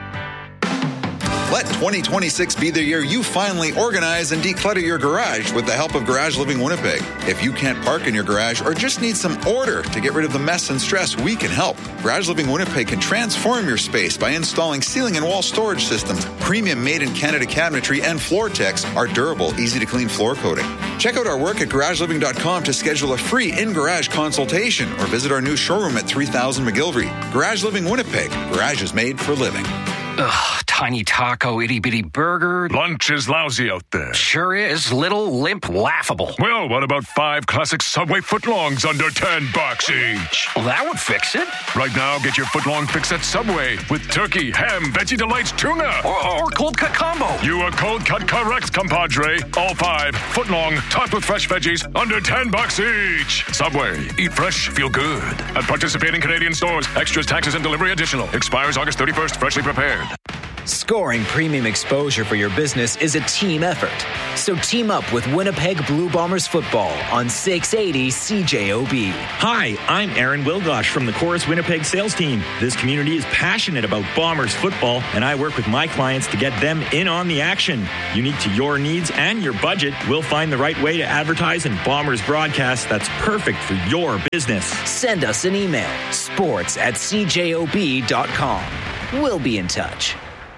Let 2026 be the year you finally organize and declutter your garage with the help of Garage Living Winnipeg. If you can't park in your garage or just need some order to get rid of the mess and stress, we can help. Garage Living Winnipeg can transform your space by installing ceiling and wall storage systems, premium made-in-Canada cabinetry, and Floor-Tex, our durable, easy-to-clean floor coating. Check out our work at garageliving.com to schedule a free in-garage consultation or visit our new showroom at 3000 McGillivray. Garage Living Winnipeg. Garage is made for living. Ugh, tiny taco, itty-bitty burger. Lunch is lousy out there. Sure is. Little, limp, laughable. Well, what about 5 classic Subway footlongs under $10 each? Well, that would fix it. Right now, get your footlong fix at Subway with turkey, ham, Veggie Delights, tuna. Or cold cut combo. You are cold cut correct, compadre. All 5 footlong, topped with fresh veggies, under $10 each. Subway. Eat fresh, feel good. At participating Canadian stores. Extras, taxes, and delivery additional. Expires August 31st. Freshly prepared. Scoring premium exposure for your business is a team effort. So team up with Winnipeg Blue Bombers football on 680 CJOB. Hi, I'm Aaron Wilgosh from the Chorus Winnipeg sales team. This community is passionate about Bombers football, and I work with my clients to get them in on the action. Unique to your needs and your budget, we'll find the right way to advertise in Bombers broadcast that's perfect for your business. Send us an email, sports@cjob.com. We'll be in touch.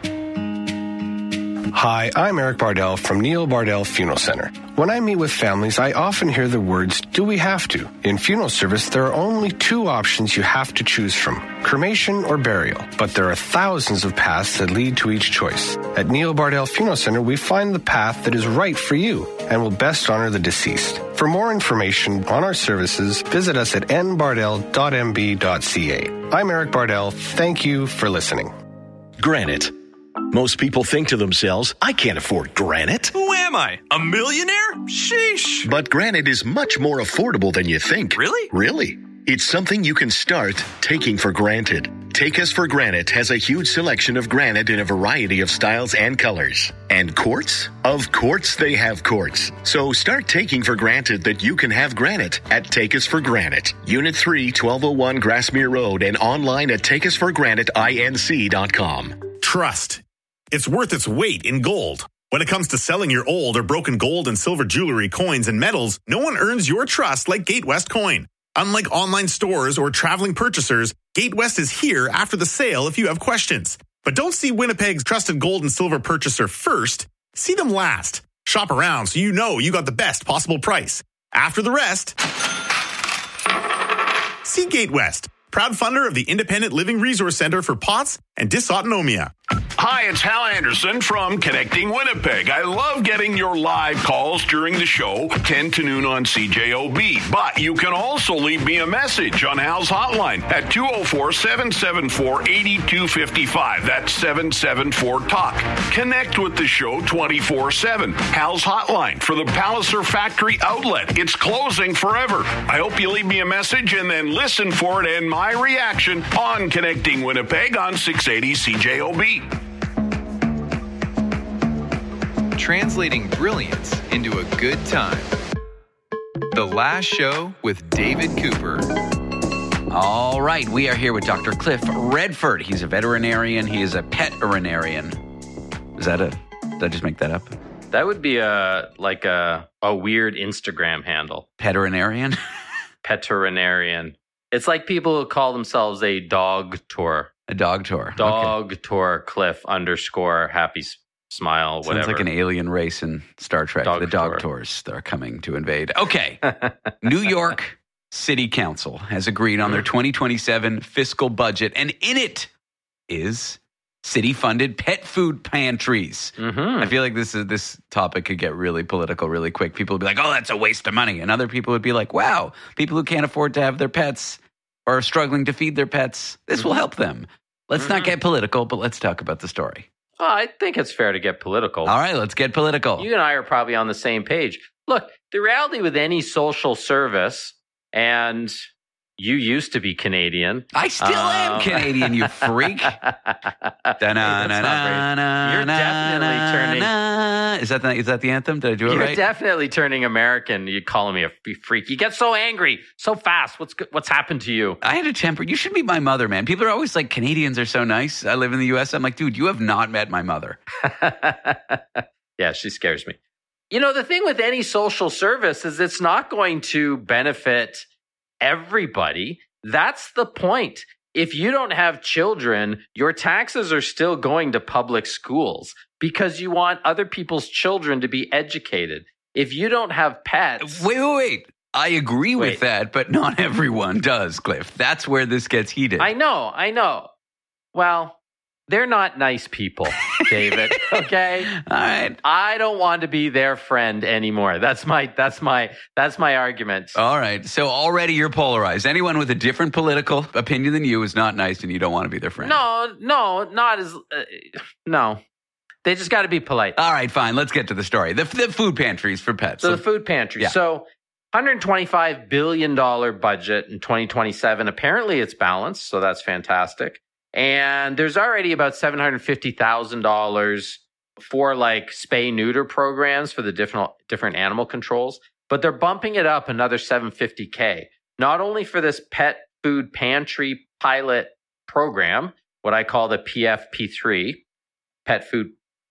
Hi, I'm Eric Bardell from Neil Bardell Funeral Center. When I meet with families, I often hear the words, do we have to? In funeral service, there are only 2 options you have to choose from, cremation or burial. But there are thousands of paths that lead to each choice. At Neil Bardell Funeral Center, we find the path that is right for you and will best honor the deceased. For more information on our services, visit us at nbardell.mb.ca. I'm Eric Bardell. Thank you for listening. Granite. Most people think to themselves, I can't afford granite. Who am I? A millionaire? Sheesh. But granite is much more affordable than you think. Really? Really. It's something you can start taking for granted. Take Us for Granite has a huge selection of granite in a variety of styles and colors. And quartz? Of course they have quartz. So start taking for granted that you can have granite at Take Us for Granite. Unit 3, 1201 Grassmere Road, and online at takeusforgraniteinc.com. Trust. It's worth its weight in gold. When it comes to selling your old or broken gold and silver jewelry, coins, and metals, no one earns your trust like Gatewest Coin. Unlike online stores or traveling purchasers, Gatewest is here after the sale if you have questions. But don't see Winnipeg's trusted gold and silver purchaser first. See them last. Shop around so you know you got the best possible price. After the rest, see Gatewest, proud funder of the Independent Living Resource Center for POTS and Dysautonomia. Hi, it's Hal Anderson from Connecting Winnipeg. I love getting your live calls during the show, 10 to noon on CJOB. But you can also leave me a message on Hal's hotline at 204-774-8255. That's 774-TALK. Connect with the show 24/7. Hal's hotline for the Palliser Factory Outlet. It's closing forever. I hope you leave me a message and then listen for it and my reaction on Connecting Winnipeg on 680 CJOB. Translating brilliance into a good time. The Last Show with David Cooper. All right, we are here with Dr. Cliff Redford. He's a veterinarian. He is a pet-urinarian. Did I just make that up? That would be a weird Instagram handle. Pet-urinarian? Pet-urinarian. It's like people who call themselves a dog tour. A dog tour. Dog tour Cliff _ happy smile, whatever. Sounds like an alien race in Star Trek. The dog tours that are coming to invade. Okay. New York City Council has agreed on their 2027 fiscal budget, and in it is city-funded pet food pantries. I feel like this topic could get really political really quick. People would be like, oh, that's a waste of money. And other people would be like, wow, people who can't afford to have their pets or are struggling to feed their pets, this will help them. Let's not get political, but let's talk about the story. Oh, I think it's fair to get political. All right, let's get political. You and I are probably on the same page. Look, the reality with any social service, and you used to be Canadian. I still am Canadian, you freak. You're definitely turning... Is that the anthem? Did I do it right? You're definitely turning American. You're calling me a freak. You get so angry so fast. What's happened to you? I had a temper. You should meet my mother, man. People are always like, Canadians are so nice. I live in the U.S. I'm like, dude, you have not met my mother. Yeah, she scares me. You know, the thing with any social service is it's not going to benefit everybody. That's the point. If you don't have children, your taxes are still going to public schools because you want other people's children to be educated. If you don't have pets... Wait. I agree with that, but not everyone does, Cliff. That's where this gets heated. I know. Well... they're not nice people, David. Okay? All right. I don't want to be their friend anymore. That's my argument. All right. So already you're polarized. Anyone with a different political opinion than you is not nice and you don't want to be their friend. No, not as no. They just got to be polite. All right, fine. Let's get to the story. The food pantries for pets. So the food pantries. Yeah. So $125 billion budget in 2027. Apparently it's balanced, so that's fantastic. And there's already about $750,000 for like spay-neuter programs for the different animal controls. But they're bumping it up another $750K, not only for this pet food pantry pilot program, what I call the PFP3, Pet Food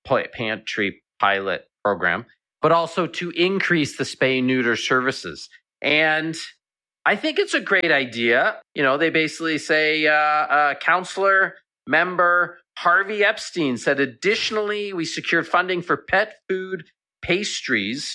Pantry Pilot Program, but also to increase the spay-neuter services. And I think it's a great idea. You know, they basically say, counselor member Harvey Epstein said, additionally, we secured funding for pet food pantries,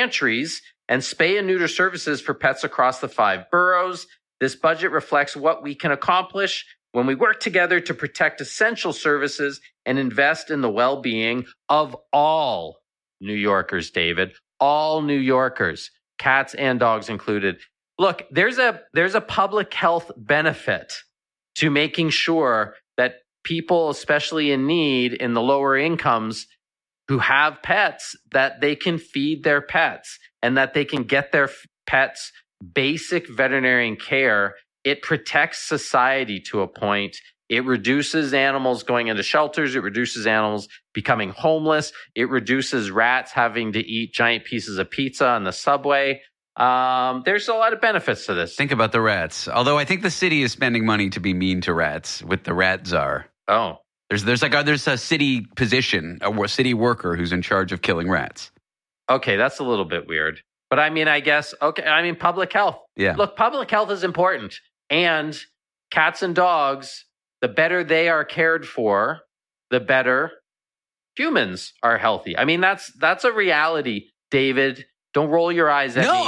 and spay and neuter services for pets across the 5 boroughs. This budget reflects what we can accomplish when we work together to protect essential services and invest in the well-being of all New Yorkers, David. All New Yorkers, cats and dogs included. Look, there's a public health benefit to making sure that people, especially in need in the lower incomes who have pets, that they can feed their pets and that they can get their pets basic veterinarian care. It protects society to a point. It reduces animals going into shelters. It reduces animals becoming homeless. It reduces rats having to eat giant pieces of pizza on the subway. There's a lot of benefits to this. Think about the rats. Although I think the city is spending money to be mean to rats with the rat czar. Oh. There's a city position, a city worker who's in charge of killing rats. Okay, that's a little bit weird. But I mean, I guess, public health. Yeah. Look, public health is important. And cats and dogs, the better they are cared for, the better humans are healthy. I mean, that's a reality, David. Don't roll your eyes at me.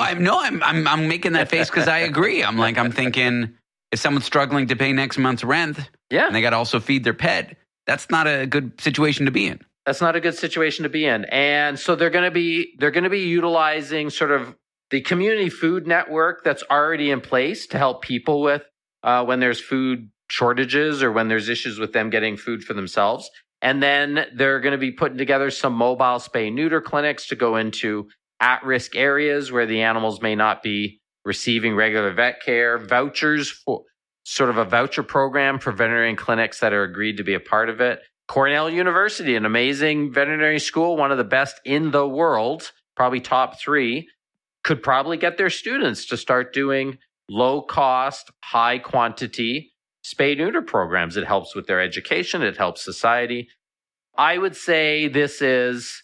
I'm making that face because I agree. I'm thinking if someone's struggling to pay next month's rent, and they got to also feed their pet, that's not a good situation to be in. That's not a good situation to be in. And so they're going to be utilizing sort of the community food network that's already in place to help people with when there's food shortages or when there's issues with them getting food for themselves. And then they're going to be putting together some mobile spay-neuter clinics to go into at-risk areas where the animals may not be receiving regular vet care, vouchers for sort of a voucher program for veterinary clinics that are agreed to be a part of it. Cornell University, an amazing veterinary school, one of the best in the world, probably top 3, could probably get their students to start doing low-cost, high-quantity spay-neuter programs. It helps with their education. It helps society. I would say this is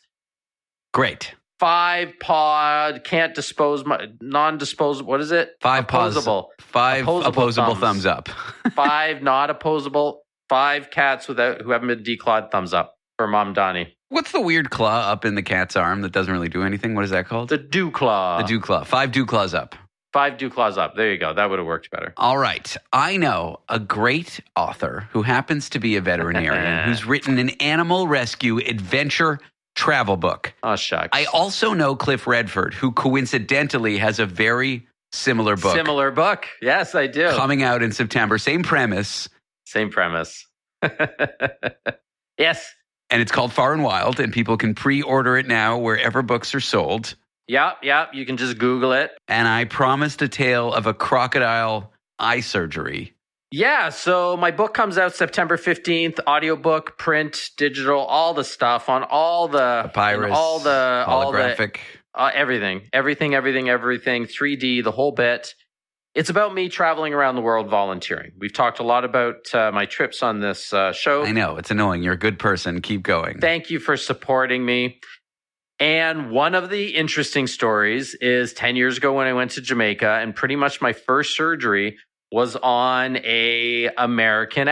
great. 5-pod, can't dispose, non-disposable. What is it? 5 opposable. 5 opposable thumbs up. 5 not opposable. 5 cats who haven't been declawed, thumbs up for Mom Donnie. What's the weird claw up in the cat's arm that doesn't really do anything? What is that called? The dew claw. The dew claw. 5 dew claws up. 5 dew claws up. There you go. That would have worked better. All right. I know a great author who happens to be a veterinarian who's written an animal rescue adventure travel book. Oh, shucks. I also know Cliff Redford, who coincidentally has a very similar book. Similar book. Yes, I do. Coming out in September. Same premise. Same premise. Yes. And it's called Far and Wild, and people can pre-order it now wherever books are sold. Yep. You can just Google it. And I promised a tale of a crocodile eye surgery. Yeah, so my book comes out September 15th, audiobook, print, digital, all the stuff on all the papyrus, holographic, everything, 3D, the whole bit. It's about me traveling around the world volunteering. We've talked a lot about my trips on this show. I know, it's annoying. You're a good person. Keep going. Thank you for supporting me. And one of the interesting stories is 10 years ago when I went to Jamaica, and pretty much my first surgery was on a American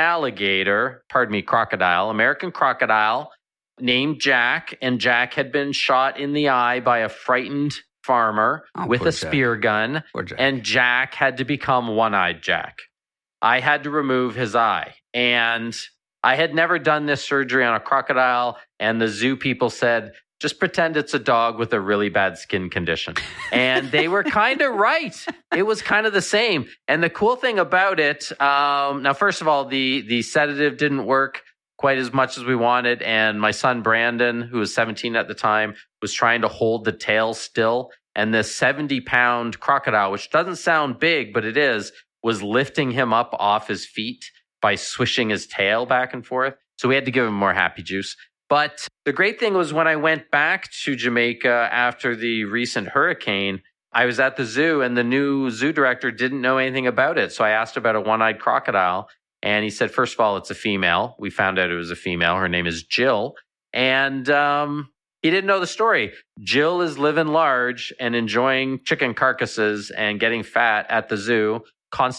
crocodile named Jack. And Jack had been shot in the eye by a frightened farmer with a spear gun. And Jack had to become one-eyed Jack. I had to remove his eye. And I had never done this surgery on a crocodile, and the zoo people said, just pretend it's a dog with a really bad skin condition. And they were kind of right. It was kind of the same. And the cool thing about it, now, first of all, the sedative didn't work quite as much as we wanted. And my son, Brandon, who was 17 at the time, was trying to hold the tail still. And this 70-pound crocodile, which doesn't sound big, but it is, was lifting him up off his feet by swishing his tail back and forth. So we had to give him more happy juice. But the great thing was when I went back to Jamaica after the recent hurricane, I was at the zoo and the new zoo director didn't know anything about it. So I asked about a one-eyed crocodile. And he said, first of all, it's a female. We found out it was a female. Her name is Jill. And he didn't know the story. Jill is living large and enjoying chicken carcasses and getting fat at the zoo,